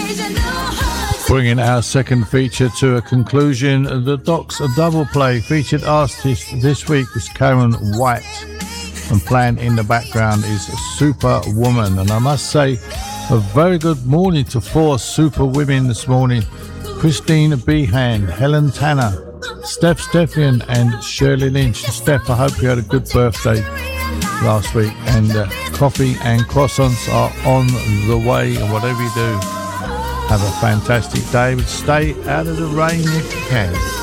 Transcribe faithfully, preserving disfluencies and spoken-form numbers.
Bringing our second feature to a conclusion, the Docs Double Play. Featured artist this week is Karen White, and playing in the background is Superwoman. And I must say, a very good morning to four super women this morning: Christine Behan, Helen Tanner, Steph Stephan, and Shirley Lynch. Steph, I hope you had a good birthday last week, and uh, coffee and croissants are on the way. And whatever you do, have a fantastic day, but stay out of the rain if you can.